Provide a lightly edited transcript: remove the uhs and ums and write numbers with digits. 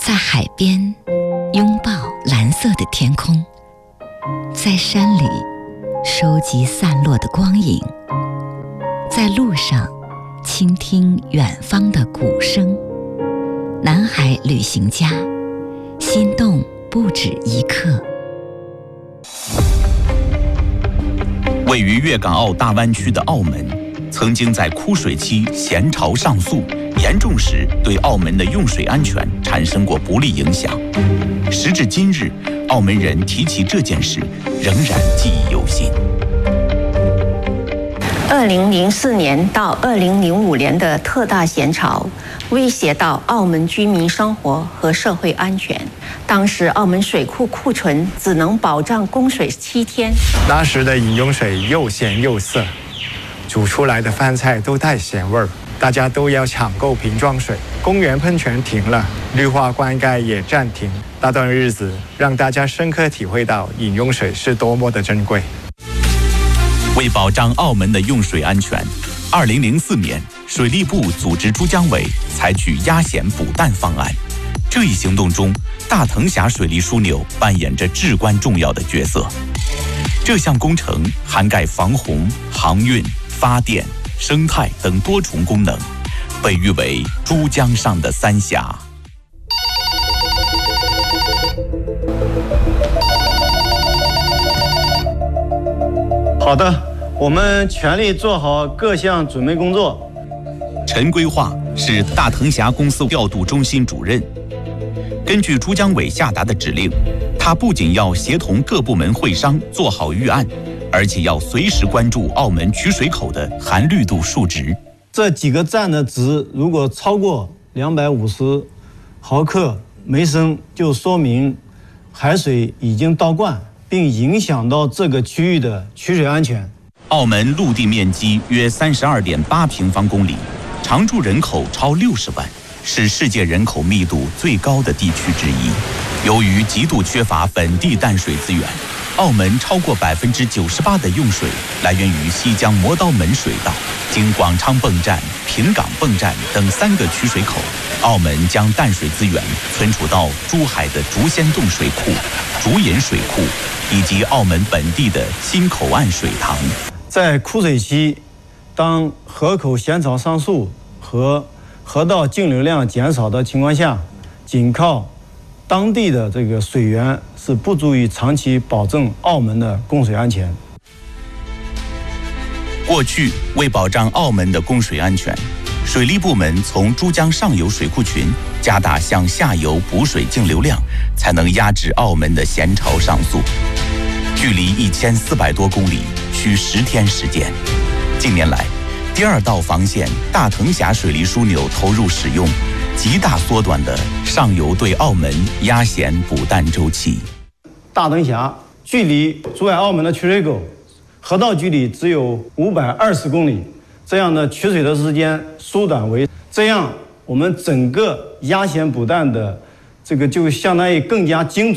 在海边拥抱蓝色的天空，在山里收集散落的光影，在路上倾听远方的鼓声。南海旅行家，心动不止一刻。 位于粤港澳大湾区的澳门，曾经在枯水期咸潮上溯，严重时对澳门的用水安全产生过不利影响。时至今日，澳门人提起这件事，仍然记忆犹新。 2004年到2005年的特大咸潮，威胁到澳门居民生活和社会安全。当时澳门水库库存只能保障供水7天。 那时的饮用水又咸又涩，煮出来的饭菜都带咸味儿，大家都要抢购瓶装水，公园喷泉停了，绿化灌溉也暂停。那段日子让大家深刻体会到饮用水是多么的珍贵。 为保障澳门的用水安全，2004年，水利部组织珠江委采取压咸补淡方案。这一行动中，大藤峡水利枢纽扮演着至关重要的角色。这项工程涵盖防洪、航运、发电、生态等多重功能，被誉为珠江上的三峡。 好的，我们全力做好各项准备工作。 陈规划是大藤峡公司调度中心主任。根据珠江委下达的指令，他不仅要协同各部门会商做好预案，而且要随时关注澳门取水口的含氯度数值。 这几个站的值如果超过250毫克每升，就说明海水已经倒灌，并影响到这个区域的取水安全。 澳门陆地面积约32.8平方公里，常住人口超60万，是世界人口密度最高的地区之一。由于极度缺乏本地淡水资源，澳门超过98%的用水来源于西江磨刀门水道，经广昌泵站、平港泵站等3个取水口，澳门将淡水资源存储到珠海的竹仙洞水库、竹引水库以及澳门本地的新口岸水塘。 在枯水期，当河口咸潮上溯和河道径流量减少的情况下，仅靠当地的这个水源是不足以长期保证澳门的供水安全。 过去为保障澳门的供水安全，水利部门从珠江上游水库群加大向下游补水径流量，才能压制澳门的咸潮上溯。距离1400多公里，需10天时间。近年来，第2道防线大藤峡水利枢纽投入使用，极大缩短了上游对澳门压咸补淡周期。 大藤峡距离珠海澳门的取水口河道距离只有520公里，这样的取水的时间缩短为，这样我们整个压咸补淡的这个就相当于更加精准。